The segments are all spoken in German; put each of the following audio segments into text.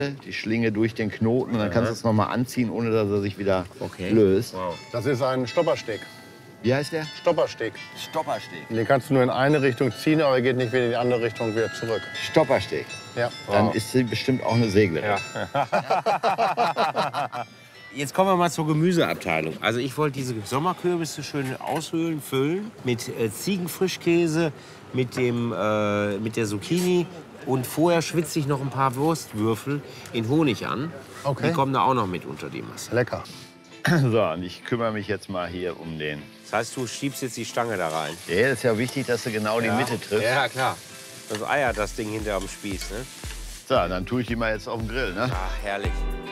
die Schlinge durch den Knoten und dann kannst du es nochmal anziehen, ohne dass er sich wieder löst. Wow. Das ist ein Stoppersteg. Wie heißt der? Stoppersteg. Stoppersteg. Den kannst du nur in eine Richtung ziehen, aber er geht nicht wieder in die andere Richtung wieder zurück. Stoppersteg. Ja. Dann ist sie bestimmt auch eine Seglerin. Jetzt kommen wir mal zur Gemüseabteilung. Also ich wollte diese Sommerkürbisse schön aushöhlen, füllen mit Ziegenfrischkäse, mit der Zucchini. Und vorher schwitze ich noch ein paar Wurstwürfel in Honig an. Okay. Die kommen da auch noch mit unter die Masse. Lecker. So, und ich kümmere mich jetzt mal hier um den. Das heißt, du schiebst jetzt die Stange da rein. Ja, das ist ja wichtig, dass du genau die Mitte triffst. Ja, klar. Das eiert das Ding hinter am Spieß, ne? So, dann tue ich die mal jetzt auf den Grill, ne? Ach, herrlich.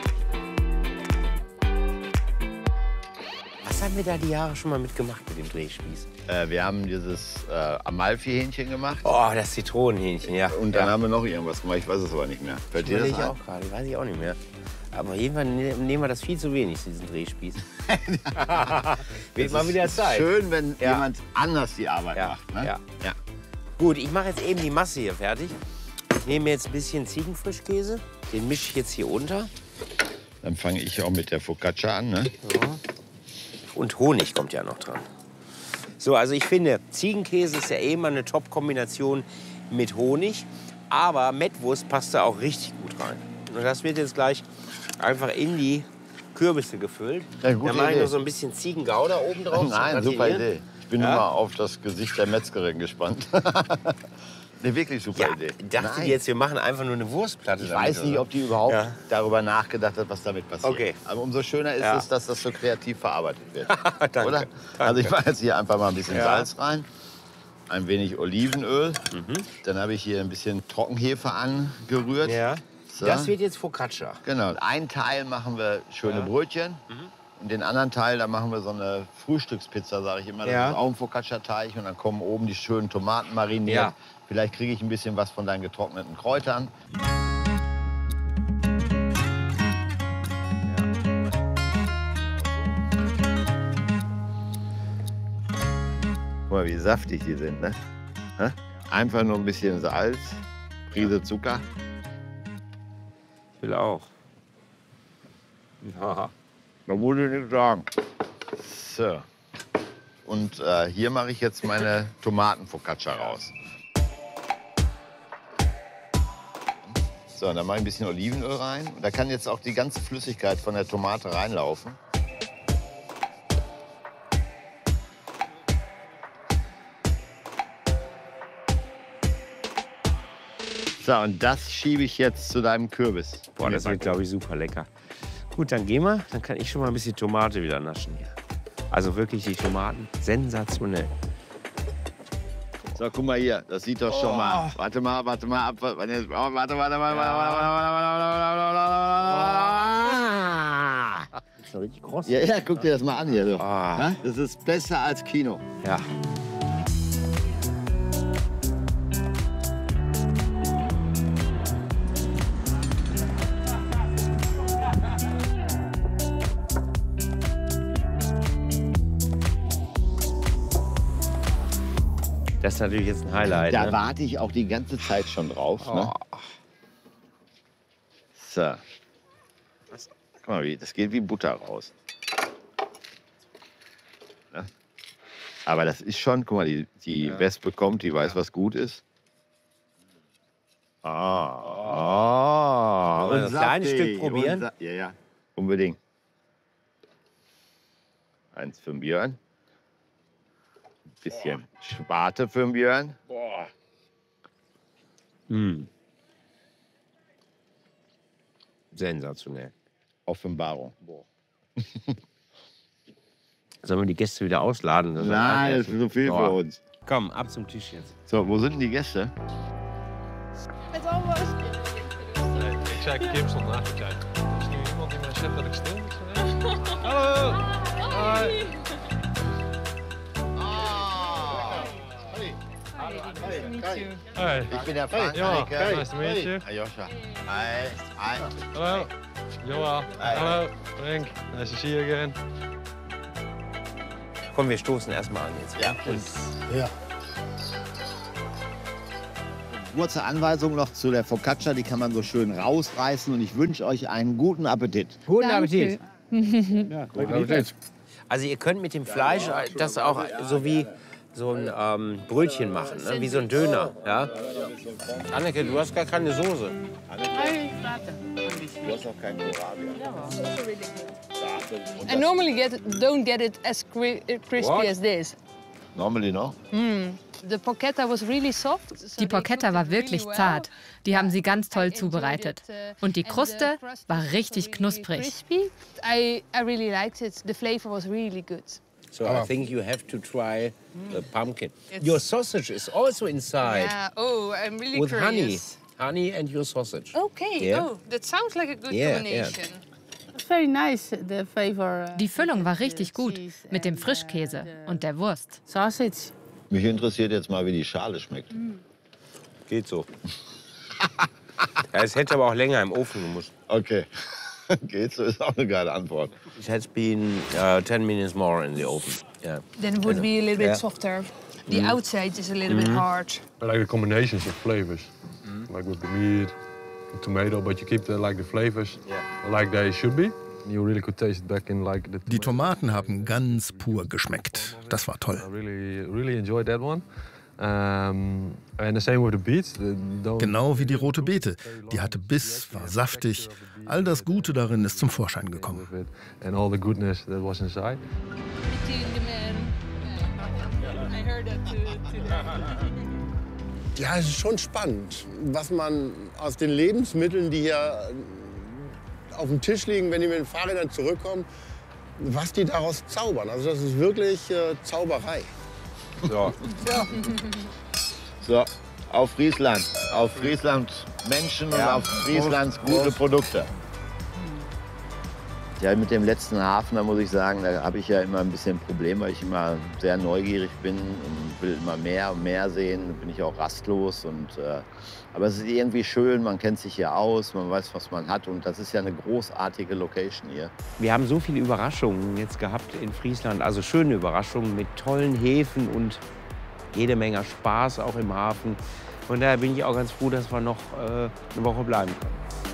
Was haben wir da die Jahre schon mal mitgemacht mit dem Drehspieß? Wir haben dieses Amalfi-Hähnchen gemacht. Oh, das Zitronenhähnchen, ja. Und dann haben wir noch irgendwas gemacht, ich weiß es aber nicht mehr. Fällt dir das ich ein? auch gerade, weiß ich auch nicht mehr. Aber jedenfalls nehmen wir das viel zu wenig, diesen Drehspieß. Wird mal wieder Zeit. Schön, wenn jemand anders die Arbeit macht. Ne? Ja. Gut, ich mache jetzt eben die Masse hier fertig. Ich nehme jetzt ein bisschen Ziegenfrischkäse. Den mische ich jetzt hier unter. Dann fange ich auch mit der Focaccia an. Ne? Ja. Und Honig kommt ja noch dran. So, also ich finde, Ziegenkäse ist ja eh immer eine Top-Kombination mit Honig. Aber Mettwurst passt da auch richtig gut rein. Und das wird jetzt gleich einfach in die Kürbisse gefüllt. Ja, gute Dann mache ich Idee. noch so ein bisschen Ziegengouda oben drauf. Nein, super Idee. Ich bin Ja? immer auf das Gesicht der Metzgerin gespannt. Eine wirklich super Ja, Idee. ich dachte jetzt, wir machen einfach nur eine Wurstplatte. Ich damit, weiß nicht, oder? ob die überhaupt Ja. darüber nachgedacht hat, was damit passiert. Okay. Aber umso schöner ist Ja. es, dass das so kreativ verarbeitet wird. Danke, Oder? danke. Also ich mache jetzt hier einfach mal ein bisschen Ja. Salz rein, ein wenig Olivenöl. Dann habe ich hier ein bisschen Trockenhefe angerührt. Ja. So. Das wird jetzt Focaccia. Genau. Einen Teil machen wir schöne Brötchen. Und den anderen Teil, da machen wir so eine Frühstückspizza, sage ich immer. Das Ja. ist auch ein Focaccia-Teig. Und dann kommen oben die schönen Tomaten mariniert. Ja. Vielleicht kriege ich ein bisschen was von deinen getrockneten Kräutern. Guck mal, wie saftig die sind, ne? Hä? Einfach nur ein bisschen Salz, Prise Zucker. Ich will auch. Ja. Da muss ich nichts sagen. So. Und hier mache ich jetzt meine Tomatenfocaccia raus. So, dann mache ich ein bisschen Olivenöl rein. Und da kann jetzt auch die ganze Flüssigkeit von der Tomate reinlaufen. So, und das schiebe ich jetzt zu deinem Kürbis. Boah, das wird, glaube ich, super lecker. Gut, dann gehen wir. Dann kann ich schon mal ein bisschen Tomate wieder naschen hier. Also wirklich die Tomaten, sensationell. So, guck mal hier, das sieht doch schon mal. Warte mal ab. Warte. Das ist richtig groß. Ja, guck dir das mal an hier. So. Ah. Das ist besser als Kino. Ja. Das ist natürlich jetzt ein Highlight. Da Ne? warte ich auch die ganze Zeit schon drauf. Ne? So. Guck mal, das geht wie Butter raus. Ne? Aber das ist schon, guck mal, die Wespe kommt, die weiß, was gut ist. Wollen wir das kleine saftig. Stück probieren? Und ja, unbedingt. Eins für den Björn. Ein bisschen Sparte für den Björn. Sensationell. Offenbarung. Sollen wir die Gäste wieder ausladen? Das Nein, das ist so viel für uns. Komm, ab zum Tisch jetzt. So, wo sind denn die Gäste? Ik zei, Kim stond naast me. Kijk, er is nu iemand die mij zegt dat ik stil moet zijn. Hallo! Hoi! Hey. Ich bin der Frank. Ja, Hey. nice to meet you. Ayosha. Hi. Hi. Hallo. Joa. Hallo. Frank. Nice to see you again. Komm, wir stoßen erstmal an jetzt. Ja. Ja. Kurze Anweisung noch zu der Focaccia, die kann man so schön rausreißen. Und ich wünsche euch einen guten Appetit. Guten Appetit. Ja, Also ihr könnt mit dem Fleisch das auch so wie so ein Brötchen machen, ne? Wie so ein Döner. Ja? Anneke, du hast gar keine Soße. Du hast auch keinen Kohlrabi. I normally don't get it as crispy What? as this. Normally, no? The porchetta was really soft. Die Porchetta war wirklich zart. Die haben sie ganz toll zubereitet. Und die Kruste war richtig knusprig. Crispy. I really liked it. The flavor was really good. So I think you have to try the pumpkin. Your sausage is also inside Yeah. Oh, I'm really with honey. curious. Honey and your sausage. Okay. Yeah. Oh, that sounds like a good Yeah, combination. It's very nice, the flavor. Die Füllung war richtig gut mit dem Frischkäse und der Wurst. Sausage. Mich interessiert jetzt mal, wie die Schale schmeckt. Geht so. Ja, es hätte aber auch länger im Ofen gemusst. Okay. Geht so, ist auch eine geile Antwort. It has been 10 minutes more in the oven. Yeah. Then it would be a little bit Yeah. softer. The outside is a little bit hard. I like the combinations of flavors, like with the meat, the tomato, but you keep the flavors like they should be. You really could taste it back in like the. Die Tomaten haben ganz pur geschmeckt. Das war toll. I really enjoyed that one. And the same with the beets. Genau wie die rote Beete. Die hatte Biss, war saftig. All das Gute darin ist zum Vorschein gekommen. And all the goodness that was inside. I heard that Ja, es ist schon spannend, was man aus den Lebensmitteln, die hier auf dem Tisch liegen, wenn die mit den Fahrrädern zurückkommen, was die daraus zaubern. Also das ist wirklich Zauberei. So. So, auf Friesland. Auf Friesland Menschen und auf Frieslands gute Produkte. Ja, mit dem letzten Hafen, da muss ich sagen, da habe ich ja immer ein bisschen ein Problem, weil ich immer sehr neugierig bin und will immer mehr und mehr sehen. Da bin ich auch rastlos. Aber es ist irgendwie schön, man kennt sich hier aus, man weiß, was man hat. Und das ist ja eine großartige Location hier. Wir haben so viele Überraschungen jetzt gehabt in Friesland, also schöne Überraschungen mit tollen Häfen und jede Menge Spaß auch im Hafen. Von daher bin ich auch ganz froh, dass wir noch eine Woche bleiben können.